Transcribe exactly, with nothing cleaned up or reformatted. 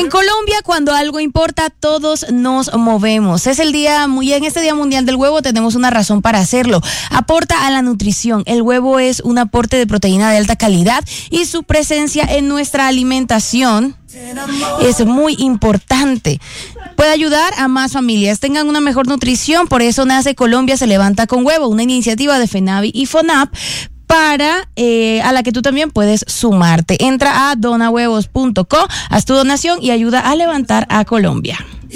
En Colombia, cuando algo importa, todos nos movemos. Es el día, muy en este Día Mundial del Huevo tenemos una razón para hacerlo. Aporta a la nutrición. El huevo es un aporte de proteína de alta calidad y su presencia en nuestra alimentación es muy importante. Puede ayudar a más familias tengan una mejor nutrición. Por eso nace Colombia se levanta con huevo, una iniciativa de FENAVI y FONAP para eh, a la que tú también puedes sumarte. Entra a donahuevos punto co, haz tu donación y ayuda a levantar a Colombia.